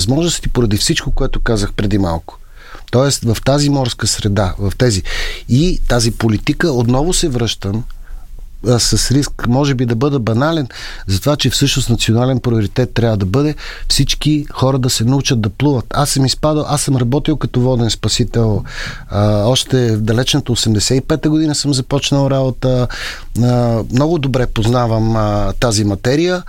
възможности поради всичко, което казах преди малко. Тоест в тази морска среда, и тази политика отново се връщам с риск, може би да бъда банален, за това, че всъщност национален приоритет трябва да бъде всички хора да се научат да плуват. Аз съм работил като воден спасител. Още в далечната 85-та година съм започнал работа. Много добре познавам тази материя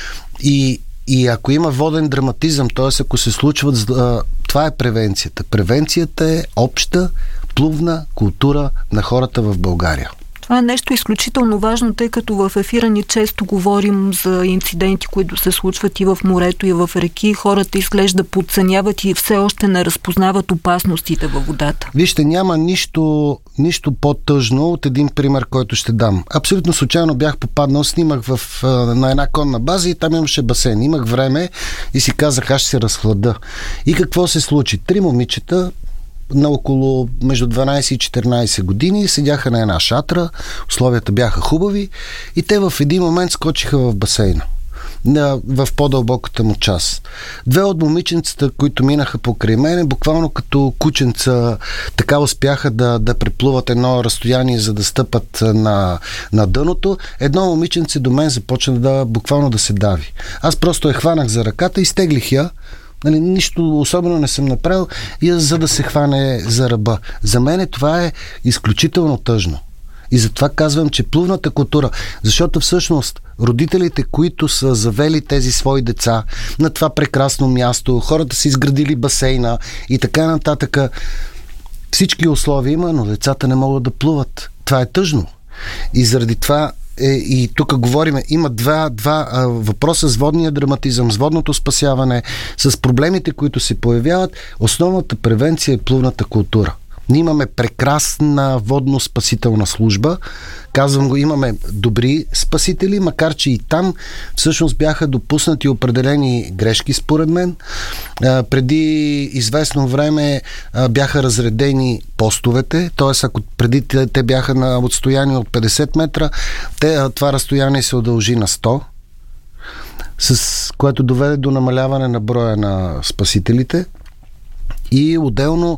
и ако има воден драматизъм, т.е. ако се случват, това е превенцията. Превенцията е обща плувна култура на хората в България. Това е нещо изключително важно, тъй като в ефира ни често говорим за инциденти, които се случват и в морето, и в реки. Хората изглежда подценяват и все още не разпознават опасностите във водата. Вижте, няма нищо по-тъжно от един пример, който ще дам. Абсолютно случайно бях попаднал, снимах на една конна база и там имаше басейн. Имах време и си казах, аз ще се разхлада. И какво се случи? 3 момичета на около между 12 и 14 години седяха на една шатра, условията бяха хубави и те в един момент скочиха в басейна в по-дълбоката му част. 2 от момиченцата, които минаха покрай мене, буквално като кученца, така успяха да преплуват едно разстояние, за да стъпат на дъното. Едно момиченце до мен започна буквално да се дави. Аз просто я хванах за ръката и стеглих я. Нищо особено не съм направил, за да се хване за ръба. За мен това е изключително тъжно. И затова казвам, че плувната култура, защото всъщност родителите, които са завели тези свои деца на това прекрасно място, хората са изградили басейна и така нататък, всички условия има, но децата не могат да плуват. Това е тъжно. И заради това и тук говорим, има два въпроса с водния драматизъм, с водното спасяване, с проблемите, които се появяват. Основната превенция е плувната култура. Ние имаме прекрасна водно-спасителна служба. Казвам го, имаме добри спасители, макар че и там всъщност бяха допуснати определени грешки, според мен. Преди известно време бяха разредени постовете, т.е. ако преди те бяха на отстояние от 50 метра, това разстояние се удължи на 100, с което доведе до намаляване на броя на спасителите и отделно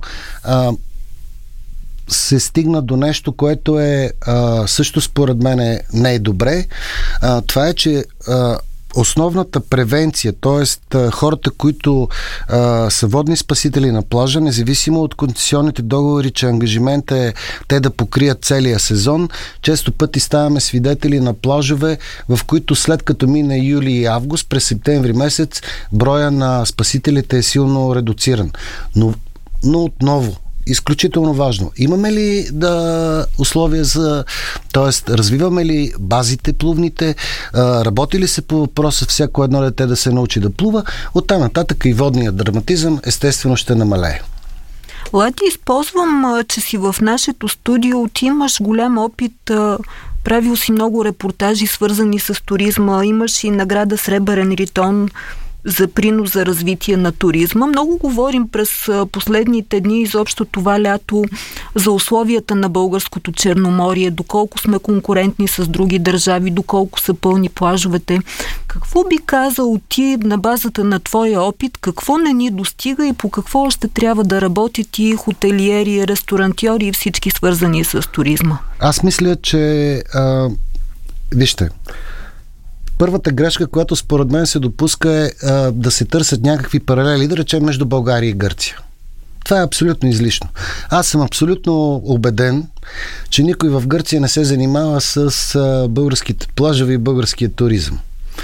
се стигна до нещо, което е също според мен не е добре. Това е, че основната превенция, т.е. хората, които са водни спасители на плажа, независимо от концесионните договори, че ангажимент е те да покрият целия сезон, често пъти ставаме свидетели на плажове, в които след като мине юли и август, през септември месец, броя на спасителите е силно редуциран. Но отново, изключително важно. Имаме ли условия т.е. развиваме ли базите плувните, работи ли се по въпроса всяко едно дете да се научи да плува, оттам нататък и водният драматизъм естествено ще намалее. Лади, използвам, че си в нашето студио, ти имаш голям опит, правил си много репортажи свързани с туризма, имаш и награда Сребърен ритон за принос за развитие на туризма. Много говорим през последните дни, изобщо това лято, за условията на българското Черноморие, доколко сме конкурентни с други държави, доколко са пълни плажовете. Какво би казал ти на базата на твоя опит, какво не ни достига и по какво още трябва да работят и хотелиери, ресторантьори и всички свързани с туризма? Аз мисля, че вижте, първата грешка, която според мен се допуска е да се търсят някакви паралели, да речем, между България и Гърция. Това е абсолютно излишно. Аз съм абсолютно убеден, че никой в Гърция не се занимава с българските плажове и българския туризъм.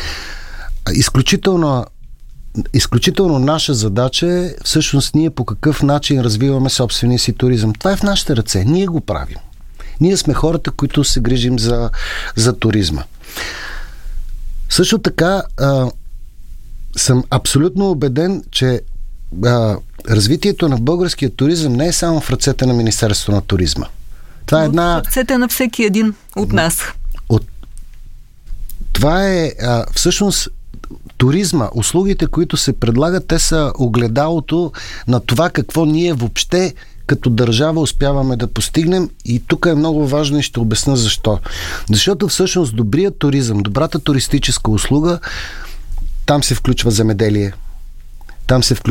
Изключително наша задача е всъщност ние по какъв начин развиваме собствения си туризъм. Това е в нашите ръце. Ние го правим. Ние сме хората, които се грижим за туризма. Също така съм абсолютно убеден, че развитието на българския туризъм не е само в ръцете на Министерството на туризма. Това е в ръцете на всеки един от нас. Това е всъщност туризма, услугите, които се предлагат, те са огледалото на това какво ние въобще като държава успяваме да постигнем, и тук е много важно и ще обясня защо. Защото всъщност добрият туризъм, добрата туристическа услуга, там се включва земеделие, там се включва